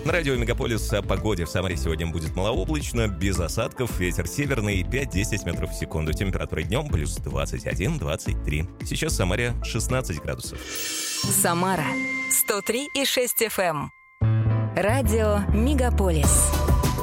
На радио Мегаполис о погоде. В Самаре сегодня будет малооблачно, без осадков, ветер северный 5-10 метров в секунду. Температура днем плюс 21-23. Сейчас в Самаре 16 градусов. Самара 103,6 FM. Радио Мегаполис.